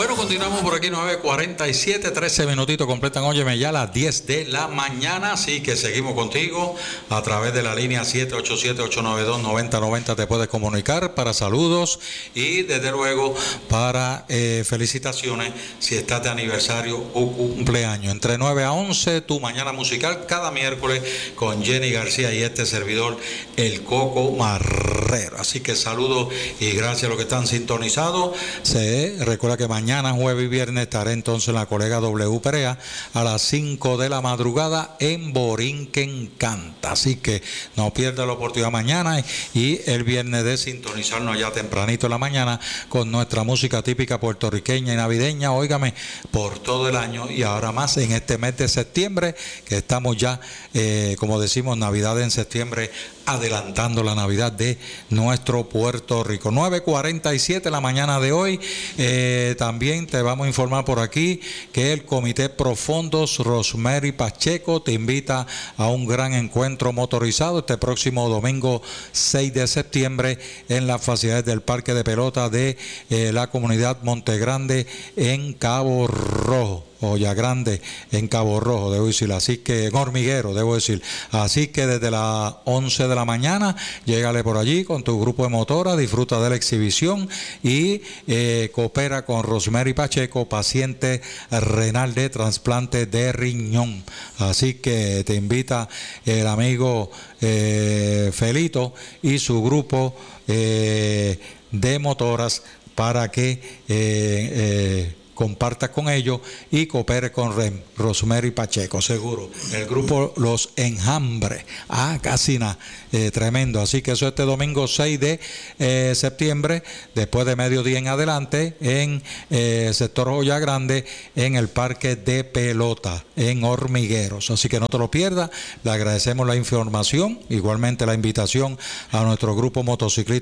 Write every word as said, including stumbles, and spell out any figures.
Bueno, continuamos por aquí, nueve cuarenta y siete, trece minutitos completan, óyeme, ya las diez de la mañana, así que seguimos contigo a través de la línea siete ocho siete, ocho nueve dos, nueve cero nueve cero, te puedes comunicar para saludos y desde luego para eh, felicitaciones si estás de aniversario o cumpleaños. Entre nueve a once, tu mañana musical cada miércoles con Jenny García y este servidor, el Coco Marrero. Así que saludos y gracias a los que están sintonizados. Se recuerda que mañana, jueves y viernes estaré entonces en la colega W Perea a las cinco de la madrugada en Borinquen Canta. Así que no pierda la oportunidad mañana y el viernes de sintonizarnos ya tempranito en la mañana con nuestra música típica puertorriqueña y navideña, óigame, por todo el año y ahora más en este mes de septiembre, que estamos ya, eh, como decimos, Navidad en septiembre, adelantando la Navidad de nuestro Puerto Rico. nueve cuarenta y siete la mañana de hoy. Eh, también te vamos a informar por aquí que el Comité Profondos Rosemary Pacheco te invita a un gran encuentro motorizado este próximo domingo seis de septiembre en las facilidades del Parque de Pelota de eh, la comunidad Montegrande en Cabo Rojo. Olla Grande en Cabo Rojo, debo decir, así que en Hormiguero, debo decir, así que desde las once de la mañana, llégale por allí con tu grupo de motora, disfruta de la exhibición y eh, coopera con Rosemary Pacheco, paciente renal de trasplante de riñón, así que te invita el amigo eh, Felito y su grupo eh, de motoras para que eh, eh, comparta con ellos y coopere con Rem, Rosemary Pacheco, seguro. El grupo Los Enjambres, ah, casi nada, eh, tremendo. Así que eso este domingo seis de eh, septiembre, después de mediodía en adelante, en eh, sector Olla Grande, en el Parque de Pelota, en Hormigueros. Así que no te lo pierdas, le agradecemos la información, igualmente la invitación a nuestro grupo motociclista